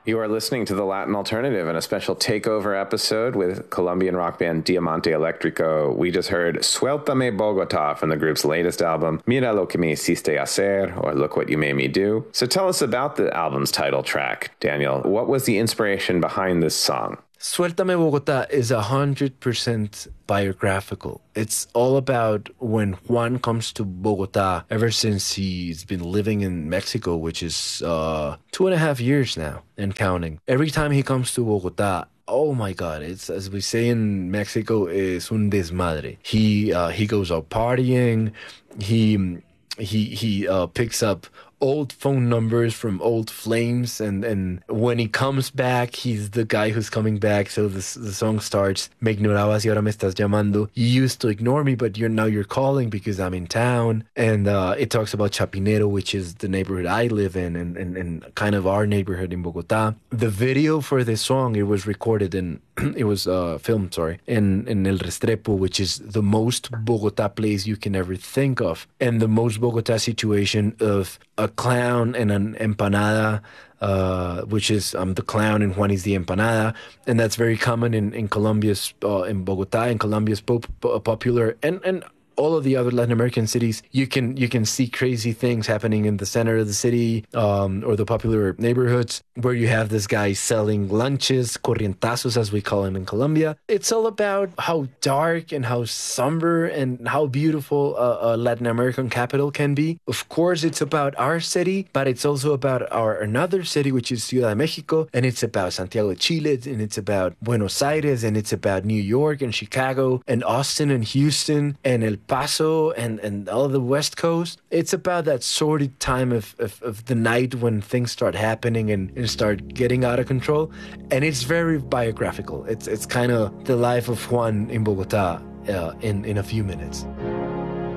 You are listening to The Latin Alternative and a special takeover episode with Colombian rock band Diamante Electrico. We just heard Suéltame Bogotá from the group's latest album, Mira lo que me hiciste hacer, or Look What You Made Me Do. So tell us about the album's title track, Daniel. What was the inspiration behind this song? Suéltame Bogotá is 100% biographical. It's all about when Juan comes to Bogotá, ever since he's been living in Mexico, which is 2.5 years now and counting. Every time he comes to Bogotá, oh my God, it's, as we say in Mexico, es un desmadre. He goes out partying, he picks up old phone numbers from old flames, and when he comes back, he's the guy who's coming back. So the song starts, me ignorabas y ahora me estás llamando. You used to ignore me, but now you're calling because I'm in town. And it talks about Chapinero, which is the neighborhood I live in, and kind of our neighborhood in Bogotá. The video for this song, it was recorded in it was filmed, in El Restrepo, which is the most Bogotá place you can ever think of, and the most Bogotá situation of a clown and an empanada, which is the clown and Juan is the empanada, and that's very common in Colombia's in Bogotá, and Colombia's popular and all of the other Latin American cities. You can see crazy things happening in the center of the city, or the popular neighborhoods, where you have this guy selling lunches, corrientazos as we call them in Colombia. It's all about how dark and how somber and how beautiful a Latin American capital can be. Of course, it's about our city, but it's also about another city, which is Ciudad de Mexico, and it's about Santiago de Chile, and it's about Buenos Aires, and it's about New York and Chicago and Austin and Houston and El Paso and all the West Coast. It's about that sordid time of the night when things start happening and start getting out of control. And it's very biographical. It's kind of the life of Juan in Bogotá in a few minutes.